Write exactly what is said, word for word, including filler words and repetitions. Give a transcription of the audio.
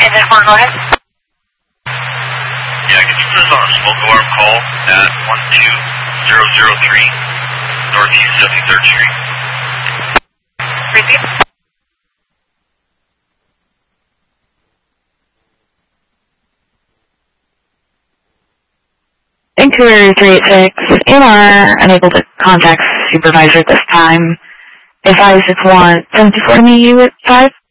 And then four, go ahead. Yeah, can you put us on a smoke alarm call at one two zero zero three Northeast seventy-third Street? Repeat. Vancouver three eight six, A M R, unable to contact supervisor at this time. Advise if one seven two four to meet you at five.